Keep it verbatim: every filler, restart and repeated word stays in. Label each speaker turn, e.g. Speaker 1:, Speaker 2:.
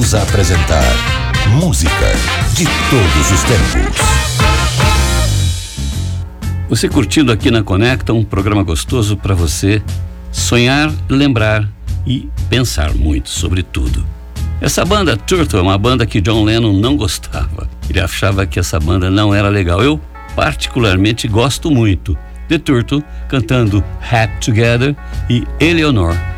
Speaker 1: Voltamos a apresentar música de todos os tempos.
Speaker 2: Você curtindo aqui na Conecta, um programa gostoso para você sonhar, lembrar e pensar muito sobre tudo. Essa banda Turtle é uma banda que John Lennon não gostava. Ele achava que essa banda não era legal. Eu particularmente gosto muito. The Turtle cantando Happy Together e Eleanor